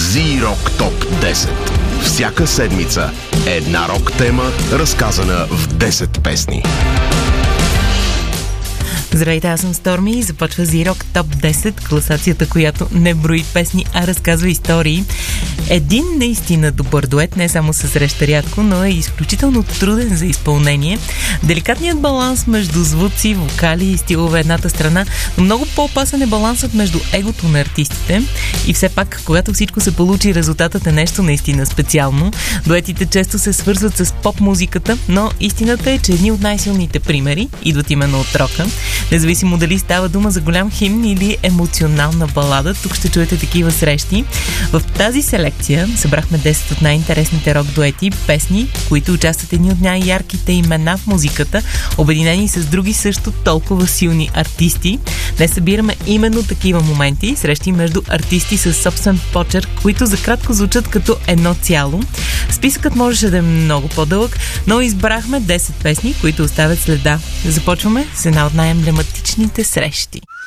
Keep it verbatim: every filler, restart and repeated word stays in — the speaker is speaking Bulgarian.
Z-Rock Топ десет. Всяка седмица една рок тема, разказана в десет песни. Здравейте, аз съм Stormy и започва Z-Rock Топ десет, класацията, която не брои песни, а разказва истории. Един наистина добър дует, не само се среща рядко, но е изключително труден за изпълнение. Деликатният баланс между звуци, вокали и стилове едната страна, но много по-опасен е балансът между егото на артистите. И все пак, когато всичко се получи, резултатът е нещо наистина специално. Дуетите често се свързват с поп-музиката, но истината е, че едни от най-силните примери идват именно от рока. Независимо дали става дума за голям химн или емоционална балада, тук ще чуете такива срещи. В тази селекция събрахме десет от най-интересните рок-дуети, песни, които участват едни от най-ярките имена в музиката, обединени с други също толкова силни артисти. Днес събираме именно такива моменти, срещи между артисти с собствен почерк, които за кратко звучат като едно цяло. Списъкът можеше да е много по-дълъг, но избрахме десет песни, които оставят следа. Започваме с една от най-емблематичните срещи.